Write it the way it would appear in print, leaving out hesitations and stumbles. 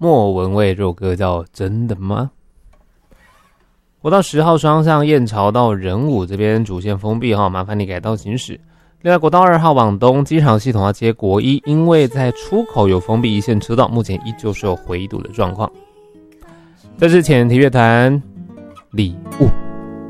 莫文蔚这首歌叫真的吗？国道10号双向燕巢到仁武这边主线封闭，麻烦你改道行驶。另外国道2号往东机场系统要接国一，因为在出口有封闭一线车道，目前依旧是有回堵的状况。这是前提乐坛礼物。